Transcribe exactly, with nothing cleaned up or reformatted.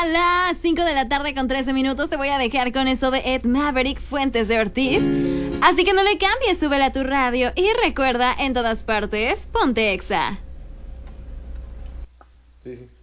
A las cinco de la tarde con trece minutos te voy a dejar con eso de Ed Maverick Fuentes de Ortiz. Así que no le cambies, súbela a tu radio y recuerda, en todas partes, ponte Exa. Sí, sí.